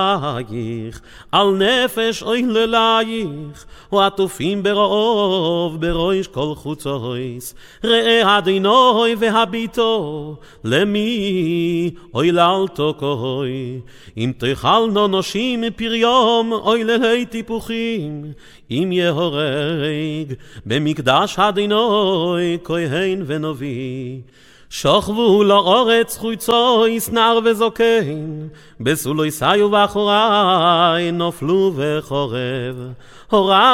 עלייך, על נפש אוי ללייך, ועטופים ברוב, בראש כל חוצויס, ראה אדינוי והביטו, למי אוי לאלתו כהוי, אם תאכלנו נושים פריום, אוי ללי טיפוחים, אם יהורג, במקדש אדינוי, כהן ונביא. שוכבו לאורץ חוצויס נער וזוקן, בסולוי סיו ואחורי נופלו וחורב.